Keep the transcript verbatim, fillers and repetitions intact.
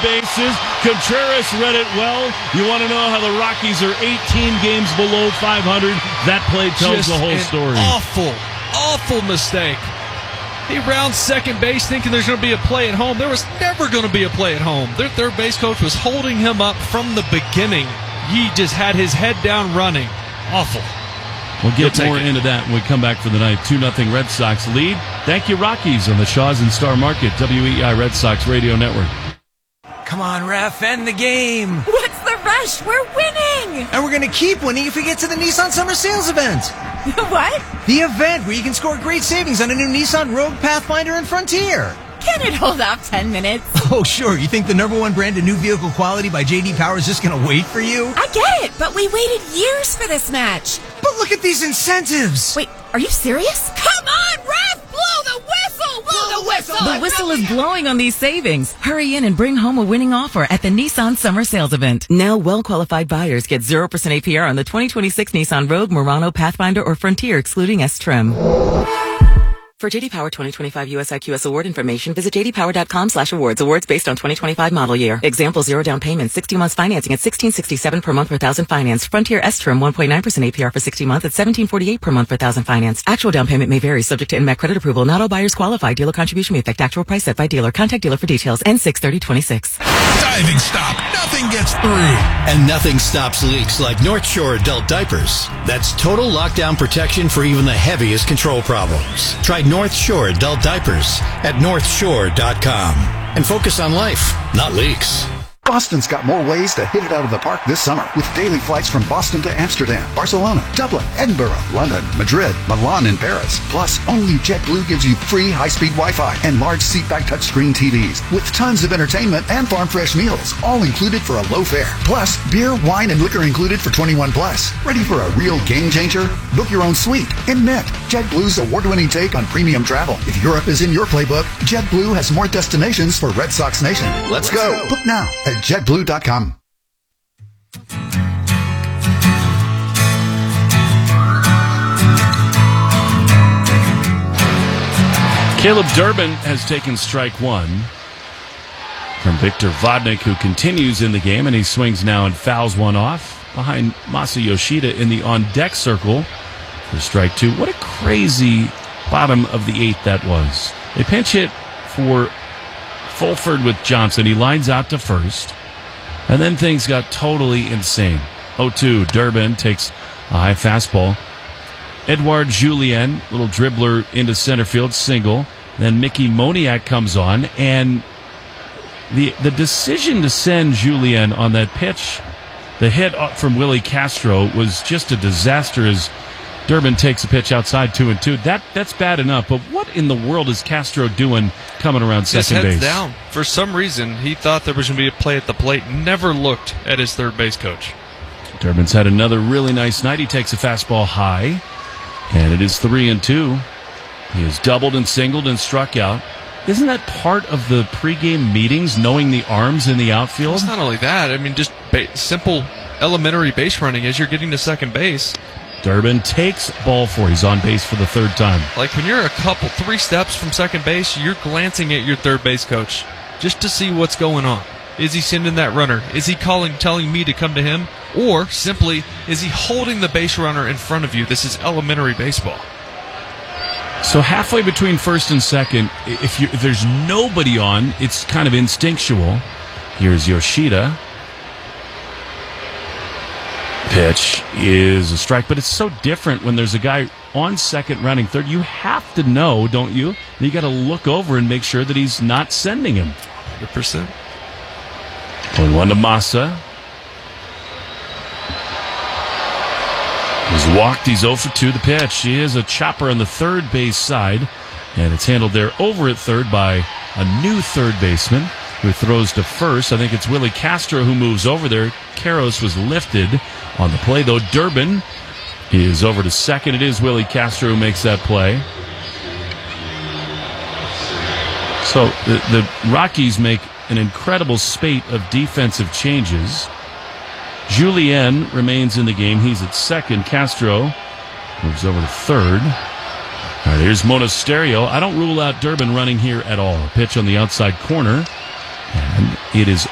bases. Contreras read it well. You want to know how the Rockies are eighteen games below five hundred? That play tells Just the whole an story. Awful, awful mistake. He rounds second base thinking there's going to be a play at home. There was never going to be a play at home. Their third base coach was holding him up from the beginning. He just had his head down running. Awful. We'll get You'll more take it. into that when we come back for the night. two nothing Red Sox lead. Thank you, Rockies, on the Shaw's and Star Market, W E I Red Sox Radio Network. Come on, ref, end the game. What's the rush? We're winning. And we're going to keep winning if we get to the Nissan Summer Sales event. What? The event where you can score great savings on a new Nissan Rogue, Pathfinder, and Frontier. Can it hold off ten minutes? Oh, sure. You think the number one brand of new vehicle quality by J D Power is just going to wait for you? I get it, but we waited years for this match. But look at these incentives. Wait, are you serious? Come on, ref! Blow the whistle! Blow the whistle! The whistle is blowing on these savings. Hurry in and bring home a winning offer at the Nissan Summer Sales Event. Now, well-qualified buyers get zero percent A P R on the twenty twenty-six Nissan Rogue, Murano, Pathfinder, or Frontier, excluding S-Trim. For J D Power twenty twenty-five U S I Q S award information, visit j d power dot com slash awards. Awards based on twenty twenty-five model year. Example, zero down payment, sixty months financing at sixteen sixty-seven per month per thousand finance. Frontier S-Trim, one point nine percent A P R for sixty months at seventeen forty-eight per month per thousand finance. Actual down payment may vary, subject to N M A C credit approval. Not all buyers qualify. Dealer contribution may affect actual price set by dealer. Contact dealer for details. N six thirty twenty-six. Diving stop. Nothing gets through. And nothing stops leaks like North Shore adult diapers. That's total lockdown protection for even the heaviest control problems. Try North Shore adult diapers at north shore dot com. And focus on life, not leaks. Boston's got more ways to hit it out of the park this summer with daily flights from Boston to Amsterdam, Barcelona, Dublin, Edinburgh, London, Madrid, Milan, and Paris. Plus, only JetBlue gives you free high-speed Wi-Fi and large seatback touchscreen T Vs with tons of entertainment and farm-fresh meals, all included for a low fare. Plus, beer, wine, and liquor included for twenty-one plus. Ready for a real game changer? Book your own suite in Mint, JetBlue's award-winning take on premium travel. If Europe is in your playbook, JetBlue has more destinations for Red Sox Nation. Let's go. Book now at jet blue dot com. Caleb Durbin has taken strike one from Victor Vodnik, who continues in the game, and he swings now and fouls one off behind Masa Yoshida in the on-deck circle for strike two. What a crazy bottom of the eighth that was. They pinch hit for Fulford with Johnson. He lines out to first. And then things got totally insane. oh two, Durbin takes a high fastball. Edouard Julien, little dribbler into center field, single. Then Mickey Moniak comes on, and the the decision to send Julien on that pitch, the hit from Willie Castro, was just a disaster as Durbin takes a pitch outside two and two. That that's bad enough, but what in the world is Castro doing coming around second his head's base? Down. For some reason, he thought there was going to be a play at the plate. Never looked at his third base coach. Durbin's had another really nice night. He takes a fastball high, and it is three and two. He has doubled and singled and struck out. Isn't that part of the pregame meetings, knowing the arms in the outfield? It's not only that. I mean, just ba- simple, elementary base running as you're getting to second base. Durbin takes ball four. He's on base for the third time. Like when you're a couple, three steps from second base, you're glancing at your third base coach just to see what's going on. Is he sending that runner? Is he calling, telling me to come to him? Or simply, is he holding the base runner in front of you? This is elementary baseball. So halfway between first and second, if, you, if there's nobody on, it's kind of instinctual. Here's Yoshida. Pitch is a strike, but it's so different when there's a guy on second running third. You have to know, don't you? You got to look over and make sure that he's not sending him. one hundred percent. Going one to Masa. He's walked. He's oh for two. The pitch. He is a chopper on the third base side, and it's handled there over at third by a new third baseman who throws to first. I think it's Willie Castro who moves over there. Karros was lifted on the play, though. Durbin is over to second. It is Willie Castro who makes that play. So the, the Rockies make an incredible spate of defensive changes. Julien remains in the game. He's at second. Castro moves over to third. All right, here's Monasterio. I don't rule out Durbin running here at all. A pitch on the outside corner. And it is